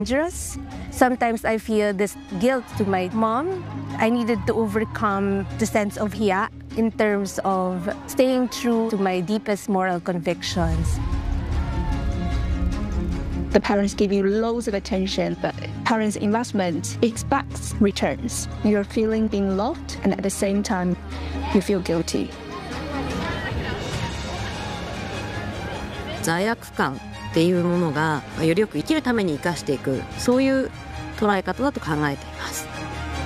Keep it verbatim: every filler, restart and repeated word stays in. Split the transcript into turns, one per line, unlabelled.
dangerous. Sometimes I feel this guilt to my mom. I needed to overcome the sense of hiya in terms of staying true to my deepest moral convictions.
The parents give you loads of attention, but parents' investment expects returns. You're feeling being loved, and at the same time, you feel guilty.
罪悪感っていうものがよりよく生きるために生かしていく、そういう捉え方だと考えています。